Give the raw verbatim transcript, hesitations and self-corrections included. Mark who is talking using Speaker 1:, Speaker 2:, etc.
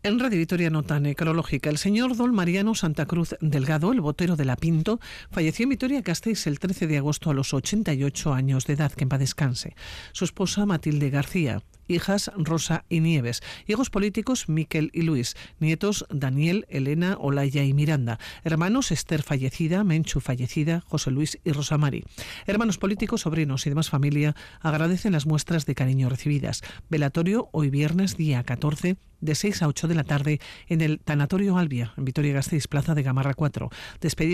Speaker 1: En Radio Vitoria, nota necrológica. El señor don Mariano Santa Cruz Delgado, el botero de la Pinto, falleció en Vitoria-Gasteiz el trece de agosto a los ochenta y ocho años de edad, que en paz descanse. Su esposa Matilde García, hijas Rosa y Nieves, hijos políticos Miquel y Luis, nietos Daniel, Elena, Olaya y Miranda, hermanos Esther fallecida, Menchu fallecida, José Luis y Rosa Mari. Hermanos políticos, sobrinos y demás familia agradecen las muestras de cariño recibidas. Velatorio hoy viernes, día catorce, de seis a ocho de la tarde en el Tanatorio Albia, en Vitoria-Gasteiz, Plaza de Gamarra cuatro. Despedida